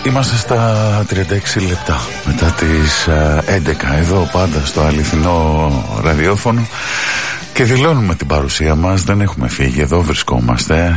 Είμαστε στα 36 λεπτά μετά τις 11 εδώ πάντα στο αληθινό ραδιόφωνο και δηλώνουμε την παρουσία μας. Δεν έχουμε φύγει, εδώ βρισκόμαστε.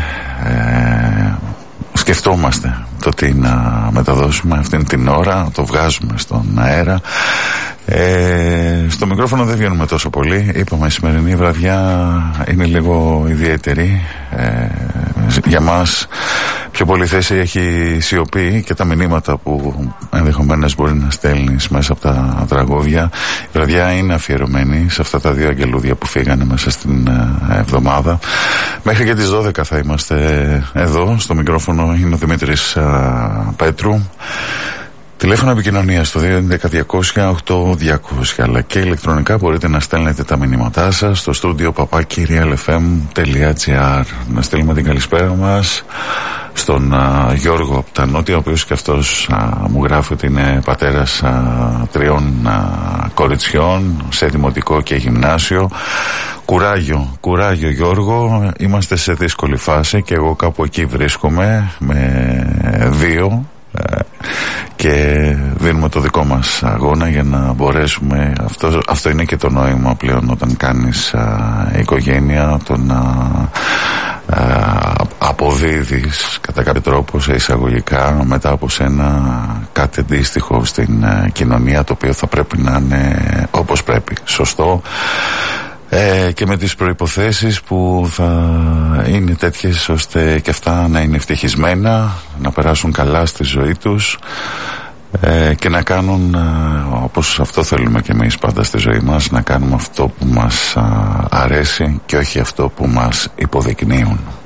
Σκεφτόμαστε το τι να μεταδώσουμε αυτήν την ώρα, το βγάζουμε στον αέρα. Στο μικρόφωνο δεν βγαίνουμε τόσο πολύ. Είπαμε, η σημερινή βραδιά είναι λίγο ιδιαίτερη. Για μας πιο πολύ θέση έχει σιωπή και τα μηνύματα που ενδεχομένως μπορεί να στέλνεις μέσα από τα τραγούδια. Η βραδιά είναι αφιερωμένη σε αυτά τα δύο αγγελούδια που φύγανε μέσα στην εβδομάδα. Μέχρι και τις 12 θα είμαστε εδώ. Στο μικρόφωνο είναι ο Δημήτρης Πέτρου. Τηλέφωνο επικοινωνία στο 211-200-8200, αλλά και ηλεκτρονικά μπορείτε να στέλνετε τα μηνύματά σας στο στούντιο papakirialfm.gr. Να στείλουμε την καλησπέρα μας στον Γιώργο από τα Νότια, ο οποίος και αυτός μου γράφει ότι είναι πατέρας 3 κοριτσιών σε δημοτικό και γυμνάσιο. Κουράγιο Γιώργο, είμαστε σε δύσκολη φάση και εγώ κάπου εκεί βρίσκομαι με 2 και δίνουμε το δικό μας αγώνα για να μπορέσουμε. Αυτό είναι και το νόημα πλέον όταν κάνεις οικογένεια, το να αποδίδεις κατά κάποιο τρόπο σε εισαγωγικά μετά από σένα κάτι αντίστοιχο στην κοινωνία, το οποίο θα πρέπει να είναι όπως πρέπει, σωστό, και με τις προϋποθέσεις που θα είναι τέτοιες ώστε και αυτά να είναι ευτυχισμένα, να περάσουν καλά στη ζωή τους και να κάνουν όπως αυτό θέλουμε και εμείς πάντα στη ζωή μας, να κάνουμε αυτό που μας αρέσει και όχι αυτό που μας υποδεικνύουν.